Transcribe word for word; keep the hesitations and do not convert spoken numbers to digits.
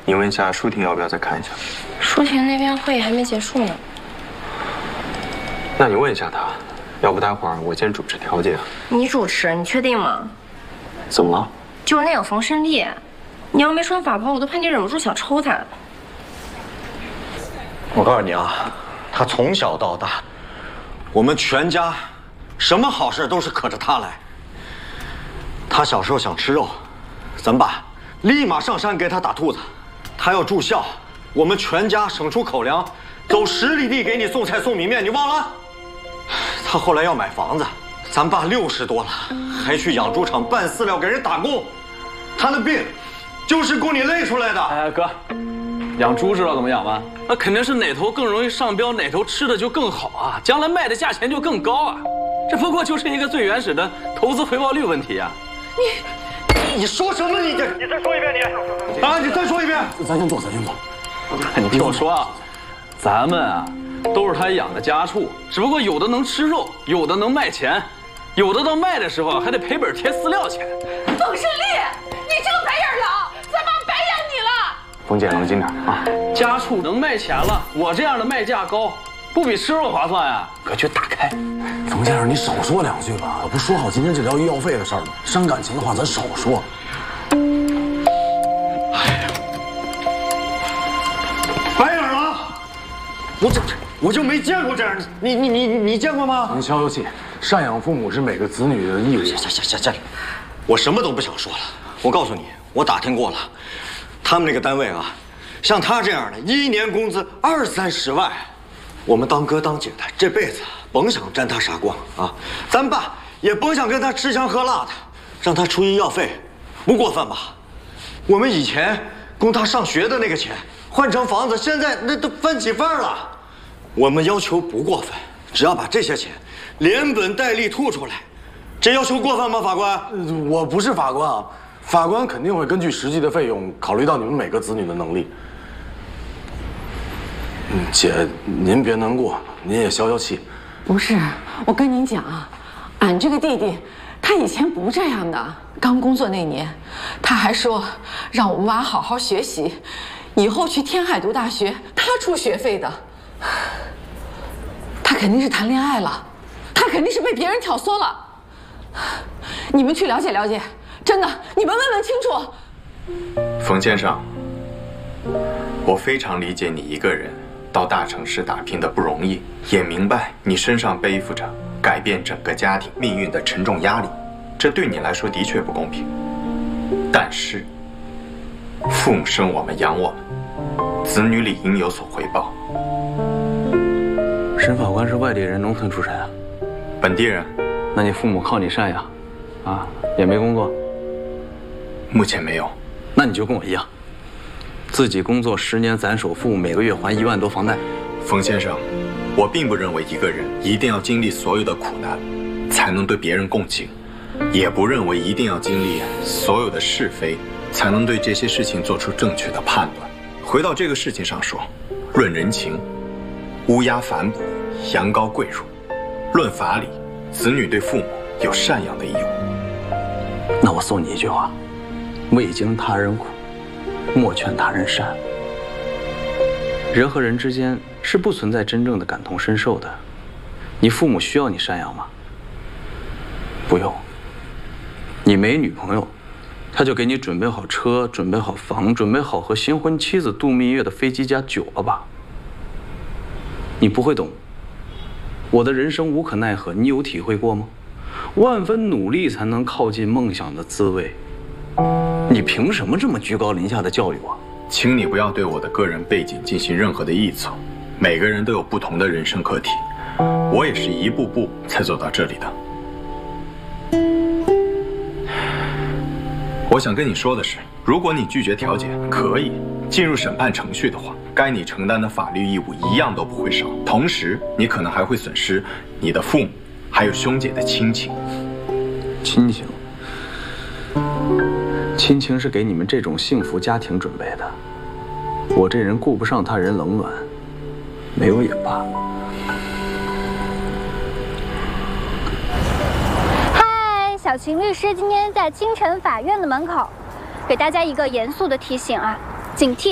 你问一下舒婷要不要再看一下？ 舒婷那边会议还没结束呢。 那你问一下她，要不待会儿我先主持调解。 你主持，你确定吗？ 怎么了？ 就是那个冯胜利，你要没穿法袍，我都怕你忍不住想抽他。 我告诉你啊，他从小到大，我们全家什么好事都是可着他来。他小时候想吃肉，咱爸立马上山给他打兔子。他要住校，我们全家省出口粮，走十里地给你送菜送米面，你忘了？他后来要买房子，咱爸六十多了，还去养猪场办饲料给人打工。他的病，就是供你累出来的。 哎，哥，养猪知道怎么养吗？那肯定是哪头更容易上标，哪头吃的就更好啊，将来卖的价钱就更高啊。这不过就是一个最原始的投资回报率问题啊。 你，你说什么？你这，你再说一遍你。啊，你再说一遍。 咱先坐，咱先坐。你听我说啊，咱们啊都是他养的家畜，只不过有的能吃肉，有的能卖钱，有的到卖的时候还得赔本贴饲料钱。 冯胜利，你这个白眼狼，咱妈白养你了。 冯姐，冷静点啊！ 家畜能卖钱了，我这样的卖价高，不比吃肉划算呀？ 格局打开。 冯先生，你少说两句吧，不说好今天就聊医药费的事儿吗？伤感情的话咱少说。 白眼狼，我这我就没见过这样的，你你你你见过吗？ 您消消气，赡养父母是每个子女的义务。 行行行行，我什么都不想说了。我告诉你，我打听过了，他们那个单位啊，像他这样的，一年工资二三十万，我们当哥当姐的，这辈子甭想沾他啥光啊！咱爸也甭想跟他吃香喝辣的，让他出医药费，不过分吧？我们以前供他上学的那个钱，换成房子，现在那都分几份了。我们要求不过分，只要把这些钱连本带利吐出来，这要求过分吗？法官？ 我不是法官啊，法官肯定会根据实际的费用，考虑到你们每个子女的能力。嗯，姐，您别难过，您也消消气。 不是，我跟您讲啊，俺这个弟弟，他以前不这样的。刚工作那年，他还说让我们娃好好学习，以后去天海读大学，他出学费的。他肯定是谈恋爱了，他肯定是被别人挑唆了。你们去了解了解，真的，你们问问清楚。 冯先生，我非常理解你一个人到大城市打拼的不容易，也明白你身上背负着改变整个家庭命运的沉重压力，这对你来说的确不公平。但是，父母生我们养我们，子女理应有所回报。 沈法官是外地人，农村出身啊？ 本地人。 那你父母靠你赡养，啊，也没工作？ 目前没有。 那你就跟我一样，自己工作十年攒首付，每个月还一万多房贷。 冯先生，我并不认为一个人一定要经历所有的苦难，才能对别人共情，也不认为一定要经历所有的是非，才能对这些事情做出正确的判断。回到这个事情上说，论人情，乌鸦反哺，羊羔跪乳；论法理，子女对父母有赡养的义务。 那我送你一句话：未经他人苦，莫劝他人善。人和人之间是不存在真正的感同身受的。你父母需要你赡养吗？不用。你没女朋友，他就给你准备好车，准备好房，准备好和新婚妻子度蜜月的飞机加酒了吧？你不会懂。我的人生无可奈何，你有体会过吗？万分努力才能靠近梦想的滋味。你凭什么这么居高临下的教育我？ 请你不要对我的个人背景进行任何的臆测。每个人都有不同的人生课题，我也是一步步才走到这里的。我想跟你说的是，如果你拒绝调解，可以进入审判程序的话，该你承担的法律义务一样都不会少。同时，你可能还会损失你的父母，还有兄姐的亲情。 亲情，亲情是给你们这种幸福家庭准备的。我这人顾不上他人冷暖，没有也罢。 嗨，小秦律师今天在京城法院的门口，给大家一个严肃的提醒啊，警惕。